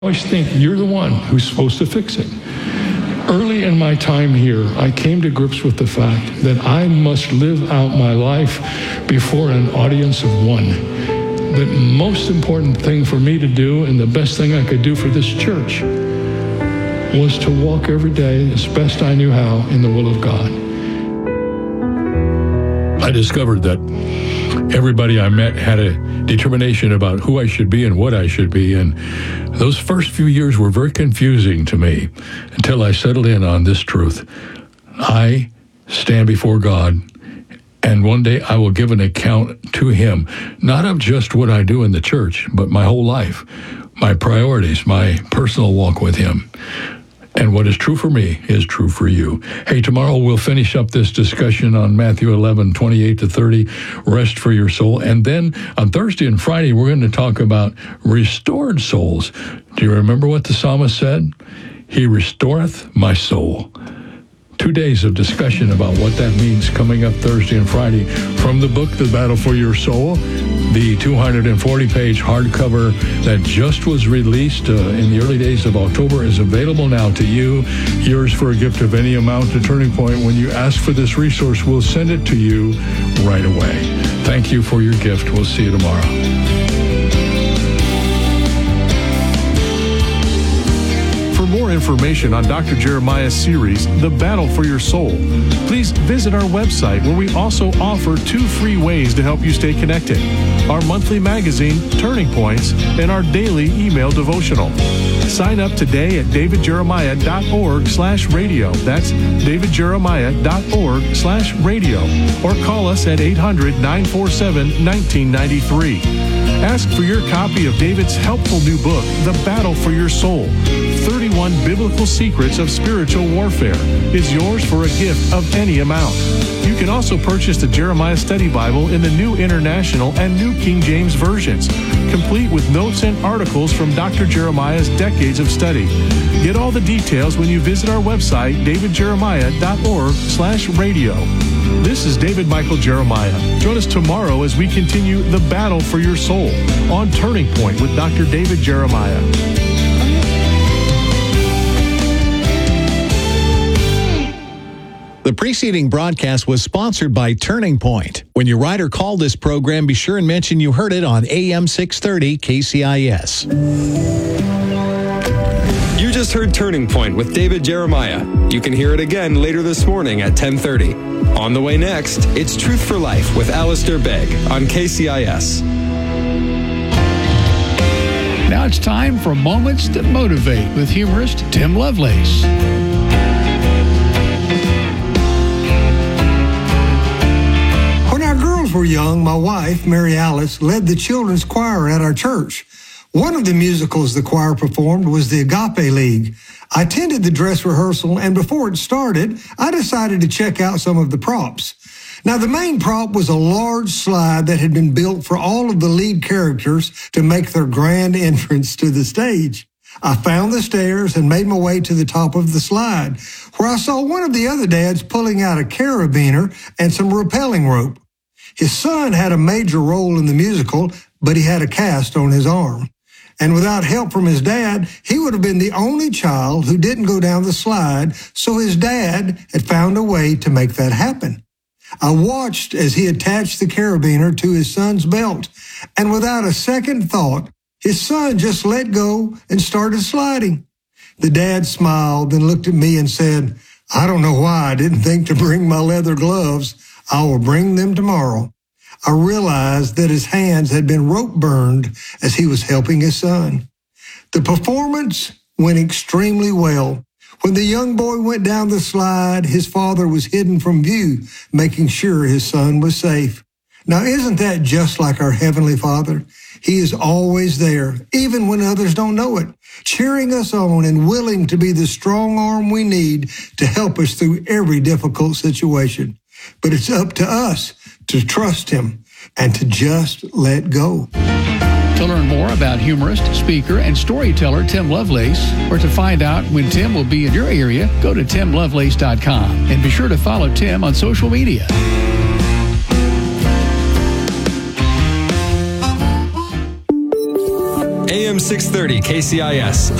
always think you're the one who's supposed to fix it. Early in my time here, I came to grips with the fact that I must live out my life before an audience of one. The most important thing for me to do, and the best thing I could do for this church, was to walk every day as best I knew how in the will of God. I discovered that everybody I met had a determination about who I should be and what I should be, and those first few years were very confusing to me until I settled in on this truth. I stand before God, and one day I will give an account to Him, not of just what I do in the church, but my whole life, my priorities, my personal walk with Him. And what is true for me is true for you. Hey, tomorrow we'll finish up this discussion on Matthew 11, 28 to 30, rest for your soul. And then on Thursday and Friday, we're going to talk about restored souls. Do you remember what the psalmist said? He restoreth my soul. 2 days of discussion about what that means coming up Thursday and Friday from the book, The Battle for Your Soul, the 240-page hardcover that just was released in the early days of October is available now to you. Yours for a gift of any amount to Turning Point. When you ask for this resource, we'll send it to you right away. Thank you for your gift. We'll see you tomorrow. For more information on Dr. Jeremiah's series, The Battle for Your Soul, please visit our website, where we also offer 2 free ways to help you stay connected: our monthly magazine, Turning Points, and our daily email devotional. Sign up today at davidjeremiah.org/radio. That's davidjeremiah.org/radio. Or call us at 800-947-1993. Ask for your copy of David's helpful new book, The Battle for Your Soul, 31 Biblical Secrets of Spiritual Warfare, is yours for a gift of any amount. You can also purchase the Jeremiah Study Bible in the New International and New King James versions, complete with notes and articles from Dr. Jeremiah's decades of study. Get all the details when you visit our website, davidjeremiah.org/radio. This is David Michael Jeremiah. Join us tomorrow as we continue the battle for your soul on Turning Point with Dr. David Jeremiah. The preceding broadcast was sponsored by Turning Point. When you write or call this program, be sure and mention you heard it on AM 630 KCIS. You just heard Turning Point with David Jeremiah. You can hear it again later this morning at 10:30. On the way next, it's Truth for Life with Alistair Begg on KCIS. Now it's time for Moments That Motivate with humorist Tim Lovelace. When our girls were young, my wife, Mary Alice, led the children's choir at our church. One of the musicals the choir performed was the Agape League. I attended the dress rehearsal, and before it started, I decided to check out some of the props. Now, the main prop was a large slide that had been built for all of the lead characters to make their grand entrance to the stage. I found the stairs and made my way to the top of the slide, where I saw one of the other dads pulling out a carabiner and some rappelling rope. His son had a major role in the musical, but he had a cast on his arm. And without help from his dad, he would have been the only child who didn't go down the slide, so his dad had found a way to make that happen. I watched as he attached the carabiner to his son's belt, and without a second thought, his son just let go and started sliding. The dad smiled and looked at me and said, "I don't know why I didn't think to bring my leather gloves. I will bring them tomorrow." I realized that his hands had been rope burned as he was helping his son. The performance went extremely well. When the young boy went down the slide, his father was hidden from view, making sure his son was safe. Now, isn't that just like our Heavenly Father? He is always there, even when others don't know it, cheering us on and willing to be the strong arm we need to help us through every difficult situation. But it's up to us to trust Him and to just let go. To learn more about humorist, speaker, and storyteller Tim Lovelace, or to find out when Tim will be in your area, go to timlovelace.com and be sure to follow Tim on social media. AM AM 630 KCIS.